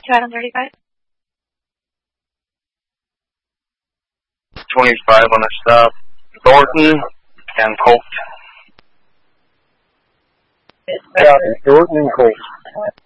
2 out on 35. 25 on the stop. Thornton and Colt. Copy. Thornton and Colt.